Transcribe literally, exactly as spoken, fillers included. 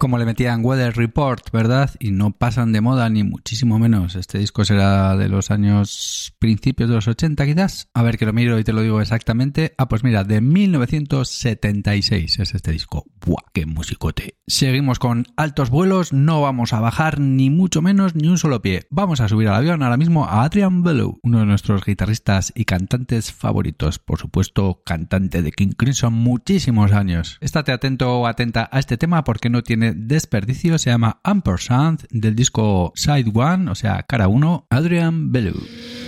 como le metían Weather Report, ¿verdad? Y no pasan de moda ni muchísimo menos. Este disco será de los años principios de los ochenta quizás. A ver que lo miro y te lo digo exactamente. Ah, pues mira, de mil novecientos setenta y seis es este disco. ¡Buah, qué musicote! Seguimos con altos vuelos, no vamos a bajar ni mucho menos ni un solo pie. Vamos a subir al avión ahora mismo a Adrian Belew, uno de nuestros guitarristas y cantantes favoritos. Por supuesto, cantante de King Crimson muchísimos años. Estate atento o atenta a este tema porque no tiene desperdicio. Se llama Ampersand del disco Side One, o sea, cara uno, Adrian Belew.